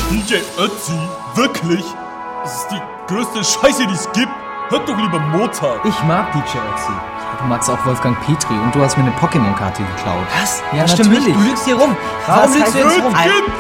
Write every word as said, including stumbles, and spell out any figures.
D J Ötzi? Wirklich? Das ist die größte Scheiße, die es gibt. Hört doch lieber Mozart. Ich mag D J Ötzi. Ja, du magst auch Wolfgang Petri und du hast mir eine Pokémon-Karte geklaut. Was? Ja, das stimmt natürlich. nicht. Du lügst hier rum. Was Warum lügst heißt du jetzt das? rum? Gib